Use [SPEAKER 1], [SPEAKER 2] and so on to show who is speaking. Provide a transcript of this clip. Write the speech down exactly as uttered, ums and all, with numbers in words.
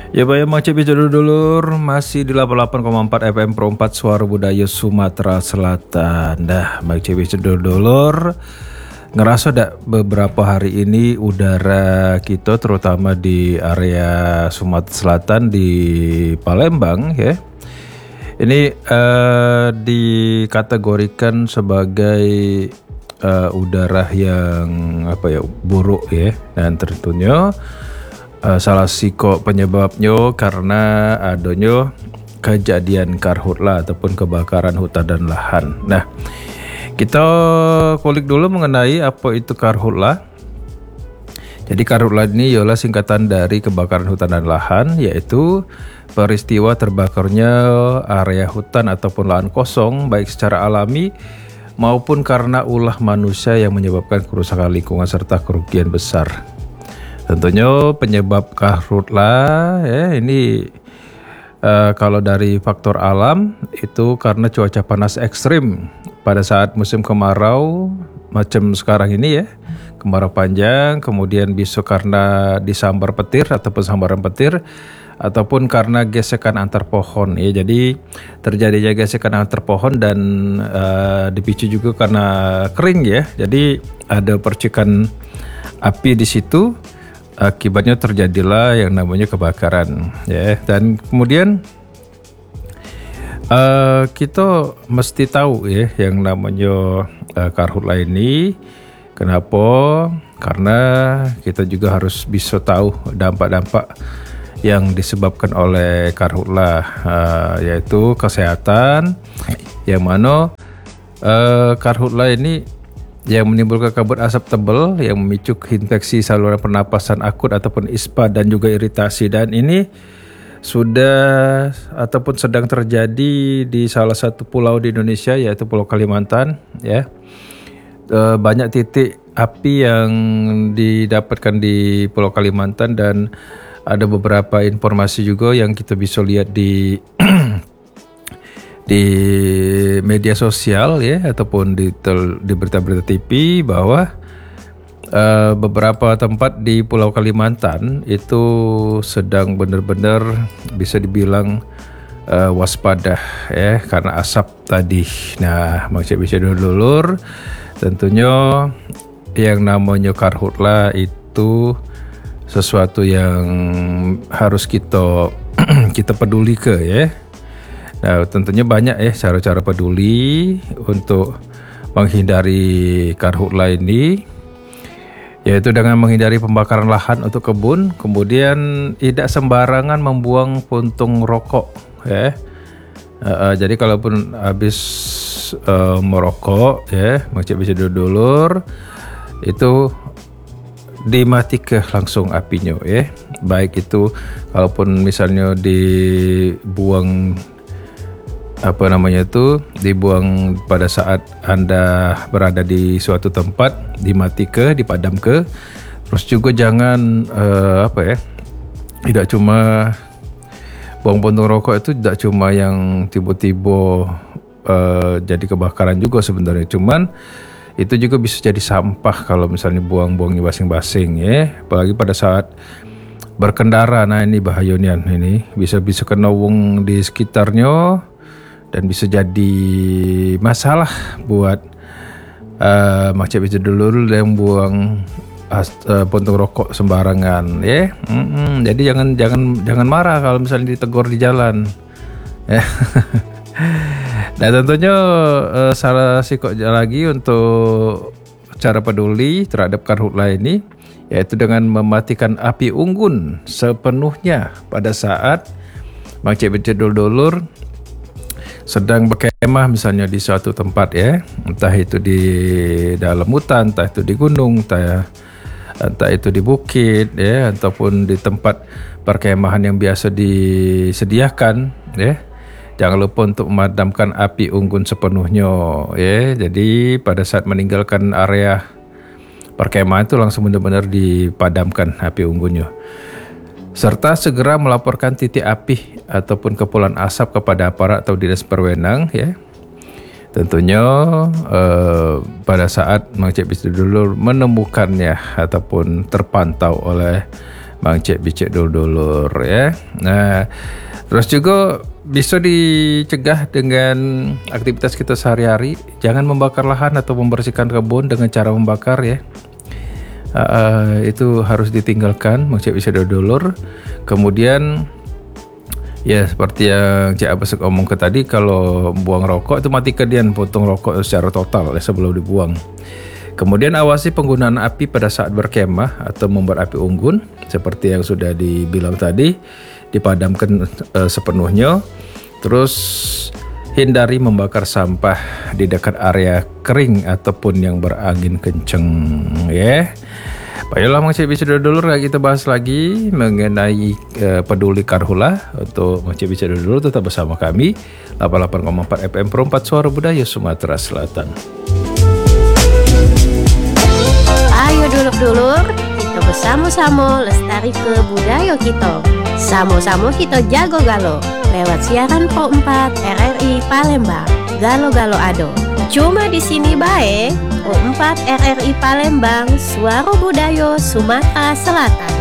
[SPEAKER 1] Ya bayang macam itu dulur masih di delapan puluh delapan koma empat F M Pro empat Suara Budaya Sumatera Selatan. Dah macam itu dulur ngerasa dak beberapa hari ini udara kita terutama di area Sumatera Selatan di Palembang ya. Ini uh, dikategorikan sebagai uh, udara yang apa ya buruk ya, dan tentunya Uh, salah siko penyebabnya karena adanya kejadian karhutla ataupun kebakaran hutan dan lahan. Nah, kita kulik dulu mengenai apa itu karhutla. Jadi karhutla ini ialah singkatan dari kebakaran hutan dan lahan, yaitu peristiwa terbakarnya area hutan ataupun lahan kosong baik secara alami maupun karena ulah manusia yang menyebabkan kerusakan lingkungan serta kerugian besar. Tentunya penyebab karhutla ya ini uh, kalau dari faktor alam itu karena cuaca panas ekstrim pada saat musim kemarau macam sekarang ini ya, kemarau panjang, kemudian bisa karena disambar petir ataupun sambaran petir ataupun karena gesekan antar pohon ya. Jadi terjadinya gesekan antar pohon dan uh, dipicu juga karena kering ya. Jadi ada percikan api di situ. Akibatnya terjadilah yang namanya kebakaran ya. Dan kemudian uh, kita mesti tahu ya yang namanya uh, karhutla ini. Kenapa? Karena kita juga harus bisa tahu dampak-dampak yang disebabkan oleh karhutla, uh, yaitu kesehatan, yang mana uh, karhutla ini yang menimbulkan kabut asap tebal yang memicu infeksi saluran pernapasan akut ataupun ispa dan juga iritasi, dan ini sudah ataupun sedang terjadi di salah satu pulau di Indonesia yaitu Pulau Kalimantan ya. E, banyak titik api yang didapatkan di Pulau Kalimantan dan ada beberapa informasi juga yang kita bisa lihat di di media sosial ya ataupun di, tel, di berita-berita T V bahwa uh, beberapa tempat di Pulau Kalimantan itu sedang benar-benar bisa dibilang uh, waspada ya karena asap tadi. Nah, maksud bisa dulur tentunya yang namanya karhutla itu sesuatu yang harus kita kita peduli ke ya. Nah, tentunya banyak ya cara-cara peduli untuk menghindari karhutla ini, yaitu dengan menghindari pembakaran lahan untuk kebun, kemudian tidak sembarangan membuang puntung rokok ya. Uh, uh, jadi kalaupun habis uh, merokok ya, macam bisa dulur itu dimatikan langsung apinya ya. Baik itu kalaupun misalnya dibuang apa namanya itu dibuang pada saat Anda berada di suatu tempat, dimatikan, dipadamkan. Terus juga jangan uh, apa ya, tidak cuma buang puntung rokok itu tidak cuma yang tiba-tiba uh, jadi kebakaran juga sebenarnya, cuman itu juga bisa jadi sampah kalau misalnya buang-buangnya basing-basing ya, apalagi pada saat berkendara. Nah ini bahayanya, ini bisa-bisa kena wong di sekitarnya dan bisa jadi masalah buat uh, macam itu dulu yang buang uh, puntung rokok sembarangan ya. Mm-mm. Jadi jangan jangan jangan marah kalau misalnya ditegur di jalan ya. Nah tentunya uh, salah sikok lagi untuk cara peduli terhadap karhutla ini, yaitu dengan mematikan api unggun sepenuhnya pada saat macam itu dulur sedang berkemah misalnya di suatu tempat ya, entah itu di dalam hutan, entah itu di gunung, entah, entah itu di bukit ya, ataupun di tempat perkemahan yang biasa disediakan ya. Jangan lupa untuk memadamkan api unggun sepenuhnya ya. Jadi pada saat meninggalkan area perkemahan itu langsung benar-benar dipadamkan api unggunnya. Serta segera melaporkan titik api ataupun kepulan asap kepada aparat atau dinas berwenang ya. Tentunya eh, pada saat Mang Cik bisa dulu menemukannya ataupun terpantau oleh Bang Cek Bicek dulur-dulur ya. Nah, terus juga bisa dicegah dengan aktivitas kita sehari-hari. Jangan membakar lahan atau membersihkan kebun dengan cara membakar ya. Uh, itu harus ditinggalkan, Bang Cek Bicek dulur-dulur. Kemudian ya seperti yang Cik Abbas ngomong ke tadi, kalau buang rokok itu mati kedian, potong rokok secara total ya, sebelum dibuang. Kemudian awasi penggunaan api pada saat berkemah atau membuat api unggun, seperti yang sudah dibilang tadi, dipadamkan uh, sepenuhnya. Terus hindari membakar sampah di dekat area kering ataupun yang berangin kenceng ya. Baiklah Mang Cek Bicek dulur, kita bahas lagi mengenai uh, peduli karhula. Untuk Mang Cek Bicek dulur tetap bersama kami delapan puluh delapan koma empat F M Perempat Suara Budaya Sumatera Selatan.
[SPEAKER 2] Ayo dulur-dulur, kita bersama-sama lestari ke budaya kita. Sama-sama kita jago galo lewat siaran Pro empat R R I Palembang. Galo-galo ado. Cuma di sini bae, Pro empat R R I Palembang, Suara Budaya Sumatera Selatan.